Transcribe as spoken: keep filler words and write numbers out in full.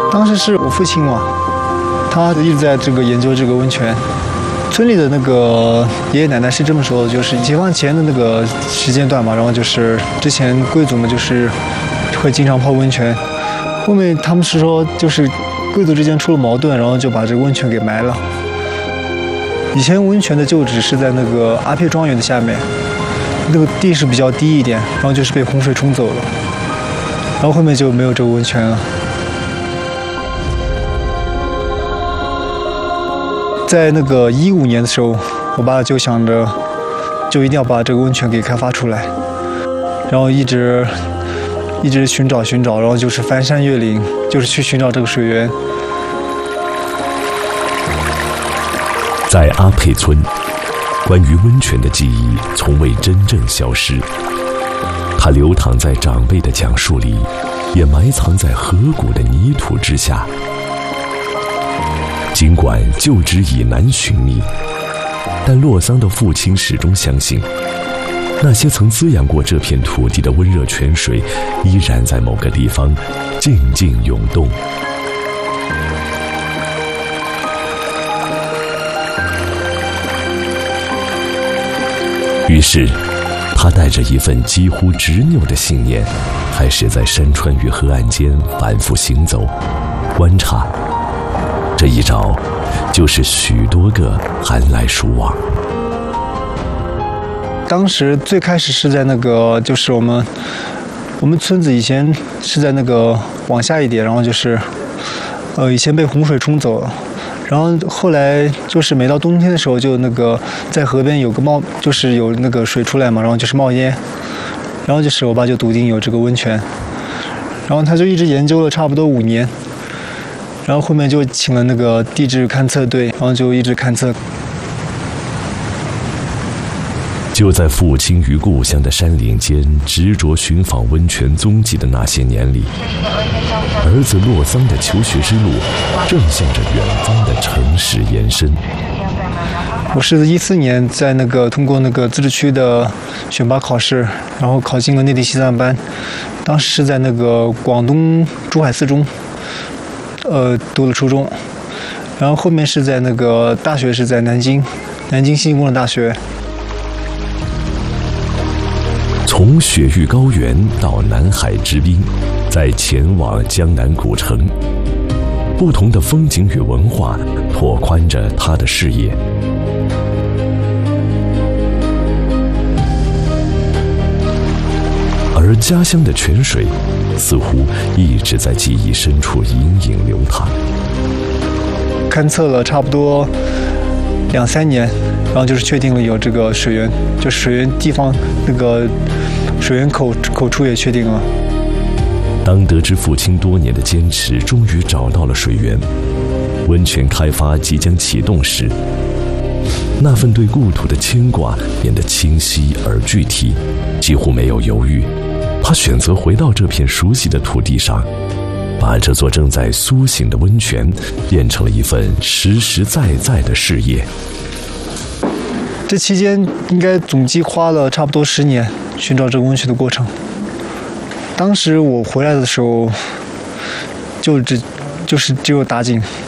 当时是我父亲嘛，他一直在这个研究这个温泉。村里的那个爷爷奶奶是这么说的，就是解放前的那个时间段嘛，然后就是之前贵族们就是会经常泡温泉，后面他们是说就是贵族之间出了矛盾，然后就把这个温泉给埋了。以前温泉的旧址是在那个阿撇庄园的下面，那个地势比较低一点，然后就是被洪水冲走了，然后后面就没有这个温泉了。在那个一五年的时候，我爸就想着，就一定要把这个温泉给开发出来，然后一直一直寻找寻找，然后就是翻山越岭，就是去寻找这个水源。 在阿佩村，关于温泉的记忆从未真正消失，它流淌在长辈的讲述里，也埋藏在河谷的泥土之下。尽管旧址已难寻觅，但洛桑的父亲始终相信，那些曾滋养过这片土地的温热泉水，依然在某个地方静静涌动。于是，他带着一份几乎执拗的信念，开始在山川与河岸间反复行走，观察。这一找，就是许多个寒来暑往。 当时最开始是在那个，就是我们我们村子以前是在那个往下一点，然后就是，呃，以前被洪水冲走了。然后后来就是每到冬天的时候，就那个在河边有个冒，就是有那个水出来嘛，然后就是冒烟，然后就是我爸就笃定有这个温泉，然后他就一直研究了差不多五年。然后后面就请了那个地质勘测队，然后就一直勘测。 就在父亲于故乡的山岭间执着寻访温泉踪迹的那些年里，儿子洛桑的求学之路正向着远方的城市延伸。 我是一四年在那个通过那个自治区的选拔考试，然后考进了内地西藏班，当时是在那个广东珠海四中。呃，读了初中，然后后面是在那个大学是在南京，南京信息工程大学。 从雪域高原到南海之滨，再前往江南古城，不同的风景与文化拓宽着他的视野。而家乡的泉水似乎一直在记忆深处隐隐流淌。 勘测了差不多两三年，然后就是确定了有这个水源，就水源地方那个水源口口处也确定了。 当得知父亲多年的坚持终于找到了水源，温泉开发即将启动时，那份对故土的牵挂变得清晰而具体，几乎没有犹豫。他选择回到这片熟悉的土地上，把这座正在苏醒的温泉变成了一份实实在在的事业。 这期间应该总计花了差不多十年寻找这个温泉的过程。当时我回来的时候，就只就是只有打井，